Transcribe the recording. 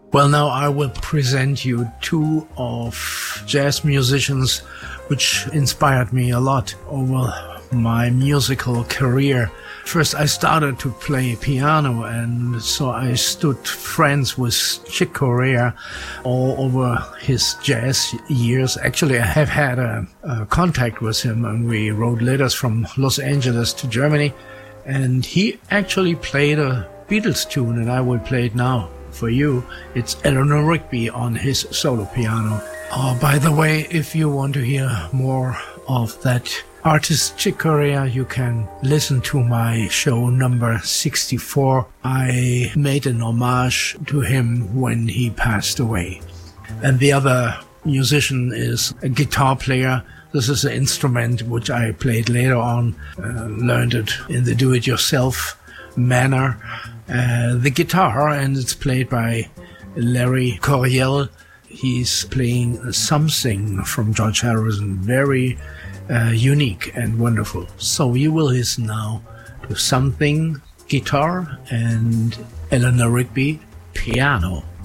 Well, now I will present you two of jazz musicians which inspired me a lot over my musical career. First, I started to play piano, and so I stood friends with Chick Corea all over his jazz years. Actually, I have had a contact with him, and we wrote letters from Los Angeles to Germany, and he actually played a Beatles tune, and I will play it now for you. It's Eleanor Rigby on his solo piano. Oh, by the way, if you want to hear more of that artist Chick Corea, you can listen to my show number 64. I made an homage to him when he passed away. And the other musician is a guitar player. This is an instrument which I played later on, learned it in the do-it-yourself manner. The guitar, and it's played by Larry Coryell. He's playing something from George Harrison, very unique and wonderful. So you will listen now to Something guitar and Eleanor Rigby piano.